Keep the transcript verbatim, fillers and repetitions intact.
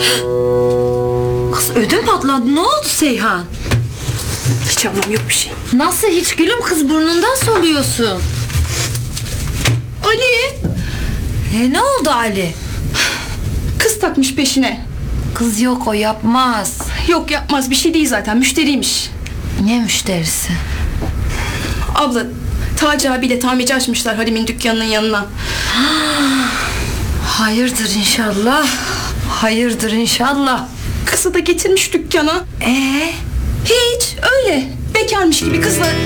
Kız ödüm patladı. Ne oldu Seyhan? Hiç anlam yok bir şey. Nasıl hiç gülüm, kız burnundan soluyorsun. Ali! E, ne oldu Ali? Kız takmış peşine. Kız yok, o yapmaz. Yok yapmaz, bir şey değil zaten, müşteriymiş. Ne müşterisi? Abla, Taci abiyle tamirci açmışlar Halim'in dükkanının yanına. Hayırdır inşallah. Hayırdır inşallah. Kızı da getirmiş dükkana. Ee? Hiç öyle bekarmış gibi kızla